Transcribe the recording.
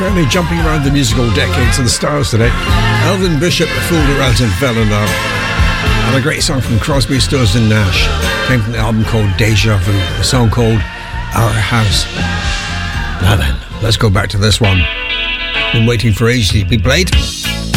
fairly jumping around the musical decades of the stars today. Elvin Bishop, Fooled Around and Fell in Love. And a great song from Crosby, Stills and Nash. Came from the album called Deja Vu, a song called Our House. Now then, let's go back to this one. Been waiting for ages to be played.